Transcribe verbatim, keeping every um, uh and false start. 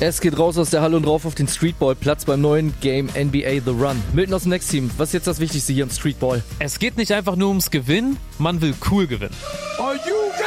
Es geht raus aus der Halle und rauf auf den Streetball-Platz beim neuen Game N B A The Run. Milton aus dem Next Team, was ist jetzt das Wichtigste hier im Streetball? Es geht nicht einfach nur ums Gewinnen, man will cool gewinnen. Are you